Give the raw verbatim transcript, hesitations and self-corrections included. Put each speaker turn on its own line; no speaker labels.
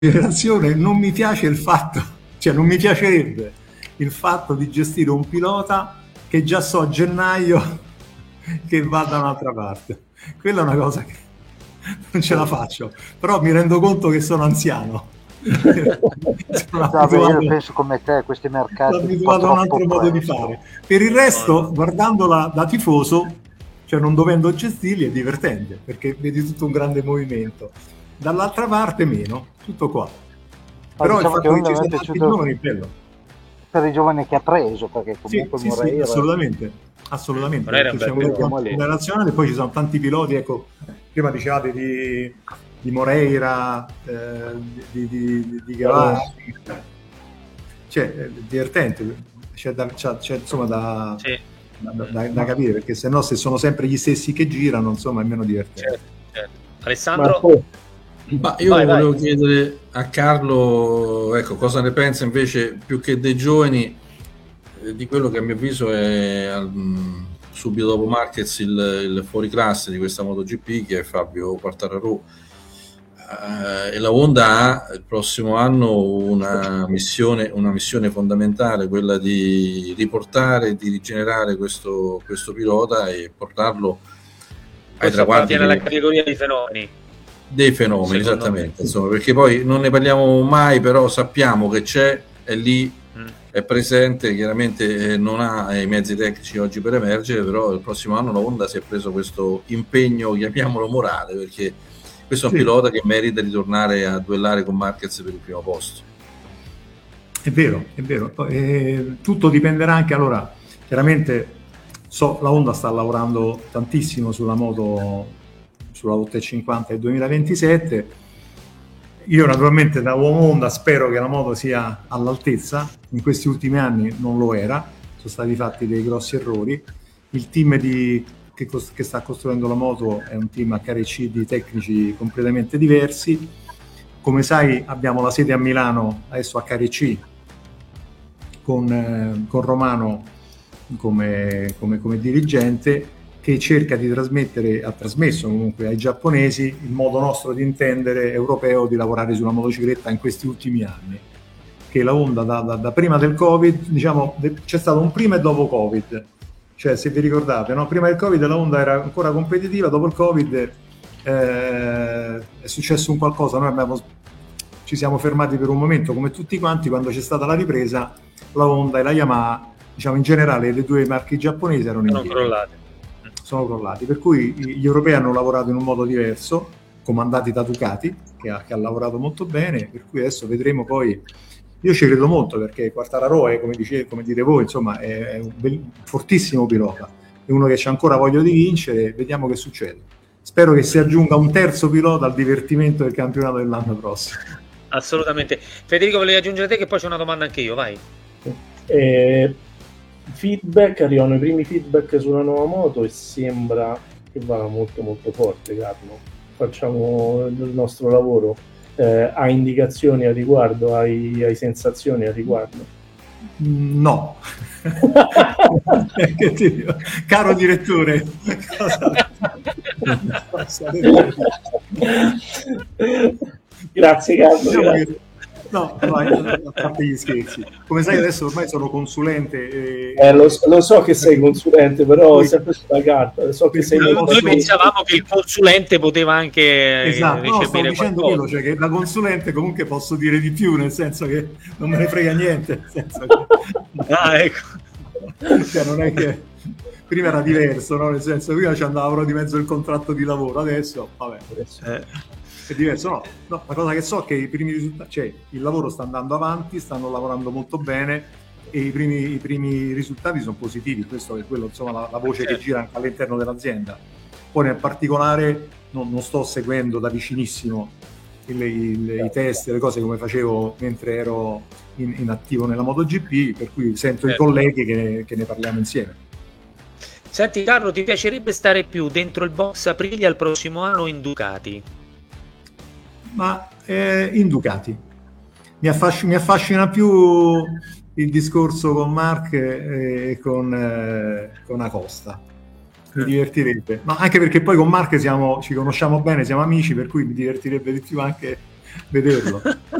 generazione non mi piace il fatto, cioè non mi piacerebbe il fatto di gestire un pilota che già so a gennaio che va da un'altra parte. Quella è una cosa che non ce la faccio, però mi rendo conto che sono anziano.
sono abituato, io penso come te, questi mercati
sono abituato a un altro modo di fare. Per il resto, guardandola da tifoso, cioè non dovendo gestirli, è divertente, perché vedi tutto un grande movimento. Dall'altra parte meno, tutto qua.
Ma
però
diciamo
il fatto
che
che ci siano tanti giovani è bello.
Per i giovani che ha preso, perché comunque
sì,
Moreira...
sì, assolutamente, assolutamente, perché c'è un mercato internazionale e poi ci sono tanti piloti, ecco, prima dicevate di, di Moreira, eh, di, di, di Guevara, cioè è divertente, c'è, da, c'è, c'è insomma da, sì. da, da, da capire, perché se no se sono sempre gli stessi che girano, insomma è meno divertente.
Certo, certo. Alessandro?
Marco. Ma io
vai,
volevo
vai.
chiedere a Carlo, ecco, cosa ne pensa invece, più che dei giovani, eh, di quello che a mio avviso è um, subito dopo Marquez il, il fuoriclasse di questa MotoGP, che è Fabio Quartararo. Uh, e la Honda ha il prossimo anno una missione, una missione fondamentale, quella di riportare, di rigenerare questo, questo pilota e portarlo ai traguardi
nella categoria dei fenomeni.
Dei fenomeni, esattamente, insomma, perché poi non ne parliamo mai, però sappiamo che c'è, è lì, mm. è presente, chiaramente non ha i mezzi tecnici oggi per emergere, però il prossimo anno la Honda si è preso questo impegno, chiamiamolo morale, perché questo è un sì. pilota che merita di tornare a duellare con Marquez per il primo posto.
È vero, è vero, eh, tutto dipenderà anche, allora, chiaramente so, la Honda sta lavorando tantissimo sulla moto, sulla V cinquanta del duemilaventisette. Io naturalmente da uomo Honda spero che la moto sia all'altezza, in questi ultimi anni non lo era, sono stati fatti dei grossi errori. Il team di, che, che sta costruendo la moto è un team H R C di tecnici completamente diversi. Come sai abbiamo la sede a Milano, adesso H R C, con, eh, con Romano come, come, come dirigente, che cerca di trasmettere, ha trasmesso comunque ai giapponesi il modo nostro di intendere europeo di lavorare sulla motocicletta in questi ultimi anni, che la Honda da, da, da prima del Covid, diciamo, de, c'è stato un prima e dopo Covid, cioè se vi ricordate, no? Prima del Covid la Honda era ancora competitiva, dopo il Covid eh, è successo un qualcosa, noi abbiamo, ci siamo fermati per un momento come tutti quanti, quando c'è stata la ripresa la Honda e la Yamaha, diciamo in generale le due marche giapponesi erano in
crollate.
sono crollati, per cui gli europei hanno lavorato in un modo diverso, comandati da Ducati, che ha, che ha lavorato molto bene, per cui adesso vedremo poi. Io ci credo molto, perché Quartararo è, come, dice, come dite voi, insomma, è, è un bel, fortissimo pilota, è uno che c'ha ancora voglia di vincere, vediamo che succede. Spero che si aggiunga un terzo pilota al divertimento del campionato dell'anno prossimo.
Assolutamente. Federico, volevi aggiungere te, che poi c'è una domanda anche io, vai.
Eh... feedback, arrivano i primi feedback sulla nuova moto e sembra che vada molto molto forte. Carlo, facciamo il nostro lavoro, eh, hai indicazioni a riguardo, hai, hai sensazioni a riguardo?
No. Caro direttore, cosa...
grazie Carlo,
diciamo
grazie.
Che... No, no, a parte gli scherzi. Come sai adesso ormai sono consulente. E...
Eh, lo, lo so che sei consulente, però poi, sempre sulla carta. So che sei
noi
posso...
pensavamo che il consulente poteva anche
esatto, no, stavo dicendo quello,
qualcosa.
cioè che da consulente comunque posso dire di più, nel senso che non me ne frega niente. Nel senso che...
ah, ecco.
Cioè, non è che prima era diverso, no? Nel senso prima ci andava di mezzo il contratto di lavoro, adesso vabbè. Eh. È diverso, no, no, la cosa che so è che i primi risultati, cioè il lavoro sta andando avanti, stanno lavorando molto bene e i primi, i primi risultati sono positivi, questo è quello, insomma, la, la voce certo. che gira anche all'interno dell'azienda. Poi nel particolare non, non sto seguendo da vicinissimo il, il, certo. i test, le cose come facevo mentre ero in, in attivo nella MotoGP, per cui sento certo. i colleghi che, che ne parliamo insieme.
Senti Carlo, ti piacerebbe stare più dentro il box Aprilia il prossimo anno o in Ducati?
Ma eh, in Ducati mi, affasc- mi affascina più il discorso con Marc e con, eh, con Acosta, mi divertirebbe, ma anche perché poi con Marc siamo, ci conosciamo bene, siamo amici, per cui mi divertirebbe di più anche vederlo.